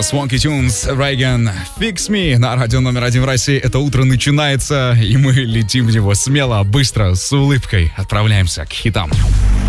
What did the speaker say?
Это Swanky Tunes, Reagan, Fix Me на радио номер 1 в России. Это утро начинается, и мы летим в него смело, быстро, с улыбкой. Отправляемся к хитам.